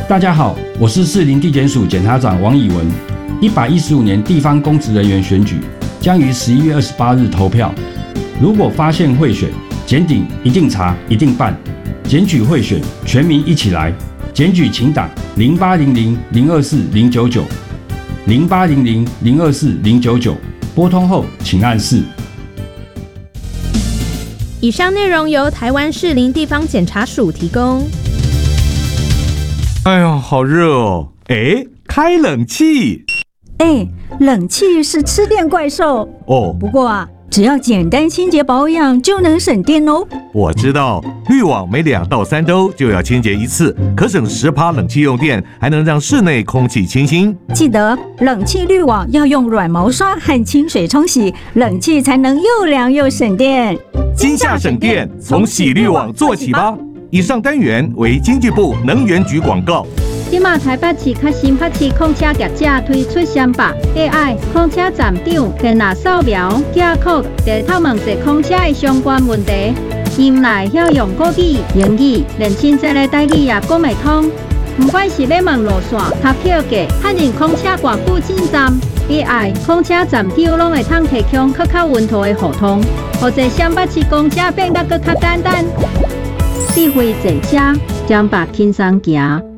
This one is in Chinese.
大家好，我是士林地检署检察长王以文。115年地方公职人员选举将于11月28日投票。如果发现贿选，检警一定查，一定办。检举贿选，全民一起来。检举请打0800-024-099，0800-024-099，拨通后请按4。 以上内容由台湾士林地方检察署提供。 哎呦，好热哦！哎，开冷气。 哎，冷气是吃电怪兽哦。 不过啊，只要简单清洁保养就能省电哦。 我知道，滤网每2到3周就要清洁一次，可省10%冷气用电，还能让室内空气清新。 记得冷气滤网要用软毛刷和清水冲洗，冷气才能又凉又省电。 今夏省电，从洗滤网做起吧。以上单元为经济部能源局广告。 即马台北市较新北市空车业者推出300 AI 空车站长电脑扫描QR Code， 在透问者空车的相关问题，因来晓用国语、英语，连亲切的台语也讲袂通。不管是要问路线、搭票价、汉人空车偌久进站 ，AI 空车站长拢会通提供更较稳妥的互通，或者新北市公车变得更较简单。智慧坐车，将把轻松行。